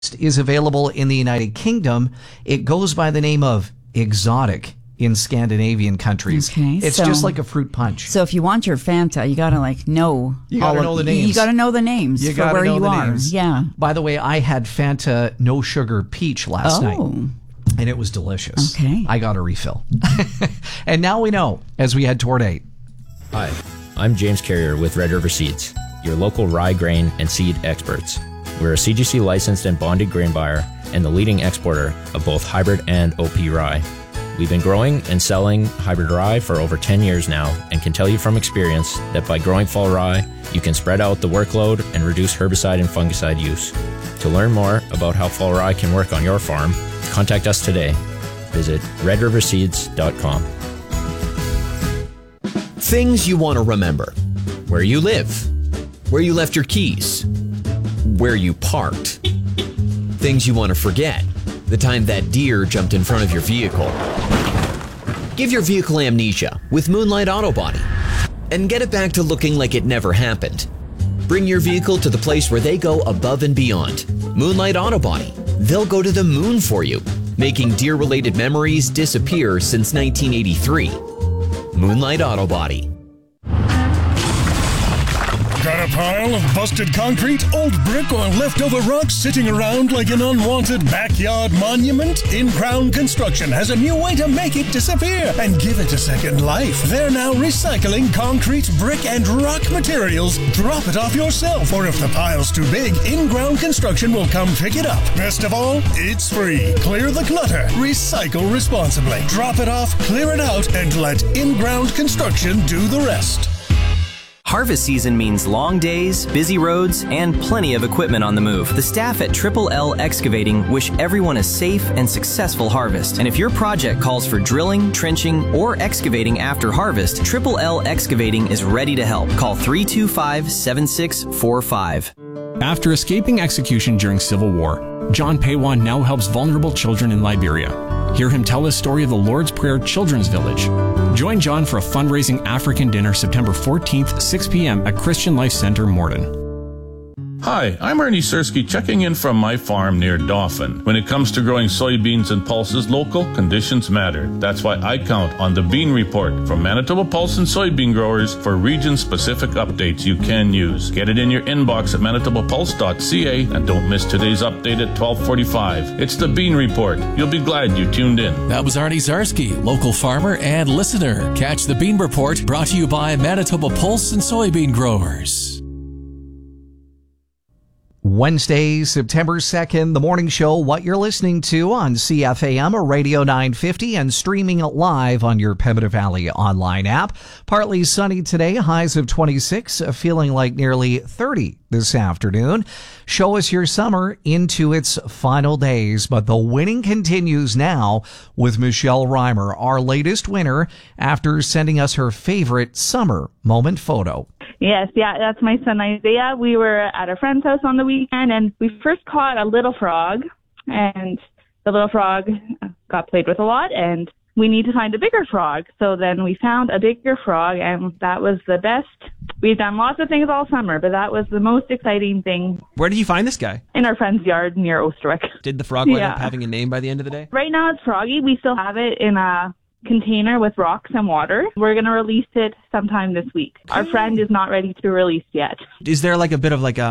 is available in the United Kingdom. It goes by the name of Exotic in Scandinavian countries. Okay, it's just like a fruit punch. So if you want your Fanta, you got to know. You got to know the names. You got to know the names for where you are. Names. Yeah. By the way, I had Fanta no sugar peach last night. And it was delicious. Okay. I got a refill. And now we know as we head toward 8. Hi, I'm James Carrier with Red River Seeds, your local rye grain and seed experts. We're a CGC licensed and bonded grain buyer and the leading exporter of both hybrid and OP rye. We've been growing and selling hybrid rye for over 10 years now and can tell you from experience that by growing fall rye, you can spread out the workload and reduce herbicide and fungicide use. To learn more about how fall rye can work on your farm, contact us today. Visit redriverseeds.com. Things you want to remember. Where you live. Where you left your keys. Where you parked. Things you want to forget. The time that deer jumped in front of your vehicle. Give your vehicle amnesia with Moonlight Auto Body and get it back to looking like it never happened. Bring your vehicle to the place where they go above and beyond. Moonlight Auto Body. They'll go to the moon for you, making deer-related memories disappear since 1983. Moonlight Auto Body. Got a pile of busted concrete, old brick, or leftover rocks sitting around like an unwanted backyard monument? In-Crown Construction has a new way to make it disappear and give it a second life. They're now recycling concrete, brick, and rock materials. Drop it off yourself, or if the pile's too big, In-Ground Construction will come pick it up. Best of all, it's free. Clear the clutter. Recycle responsibly. Drop it off, clear it out, and let In-Ground Construction do the rest. Harvest season means long days, busy roads, and plenty of equipment on the move. The staff at Triple L Excavating wish everyone a safe and successful harvest. And if your project calls for drilling, trenching, or excavating after harvest, Triple L Excavating is ready to help. Call 325-7645. After escaping execution during Civil War, John Paywan now helps vulnerable children in Liberia. Hear him tell his story of the Lord's Prayer Children's Village. Join John for a fundraising African dinner September 14th, 6 p.m. at Christian Life Center, Morden. Hi, I'm Ernie Sersky checking in from my farm near Dauphin. When it comes to growing soybeans and pulses local, conditions matter. That's why I count on the Bean Report from Manitoba Pulse and Soybean Growers for region-specific updates you can use. Get it in your inbox at manitobapulse.ca and don't miss today's update at 12:45. It's the Bean Report. You'll be glad you tuned in. That was Arnie Zarsky, local farmer and listener. Catch the Bean Report brought to you by Manitoba Pulse and Soybean Growers. Wednesday, September 2nd, the morning show, what you're listening to on CFAM or Radio 950 and streaming live on your Pembina Valley online app. Partly sunny today, highs of 26, feeling like nearly 30 this afternoon. Show us your summer into its final days, but the winning continues now with Michelle Reimer, our latest winner, after sending us her favorite summer moment photo. Yes, that's my son Isaiah. We were at a friend's house on the weekend, and we first caught a little frog, and the little frog got played with a lot, and we need to find a bigger frog. So then we found a bigger frog, and that was the best. We've done lots of things all summer, but that was the most exciting thing. Where did you find this guy? In our friend's yard near Osterwick. Did the frog wind up having a name by the end of the day? Right now it's Froggy. We still have it in a container with rocks and water. We're going to release it sometime this week. Our friend is not ready to release yet. Is there like a bit of like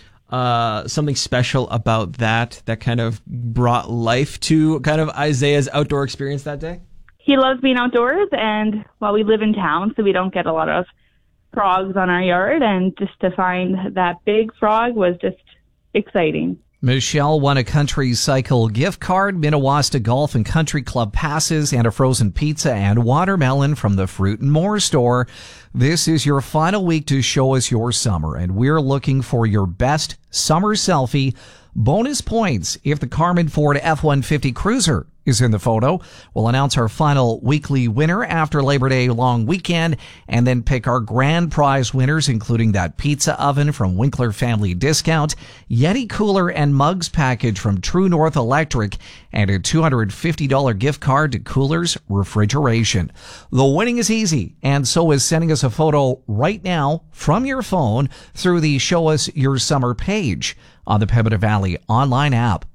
something special about that kind of brought life to kind of Isaiah's outdoor experience that day? He loves being outdoors, and we live in town, so we don't get a lot of frogs on our yard, and just to find that big frog was just exciting. Michelle won a Country Cycle gift card, Minnewasta Golf and Country Club passes, and a frozen pizza and watermelon from the Fruit and More store. This is your final week to show us your summer, and we're looking for your best summer selfie. Bonus points if the Carmen Ford F-150 Cruiser is in the photo. We'll announce our final weekly winner after Labor Day long weekend and then pick our grand prize winners, including that pizza oven from Winkler Family Discount, Yeti cooler and mugs package from True North Electric, and a $250 gift card to Coolers Refrigeration. The winning is easy, and so is sending us a photo right now from your phone through the Show Us Your Summer page. page on the Pembina Valley online app.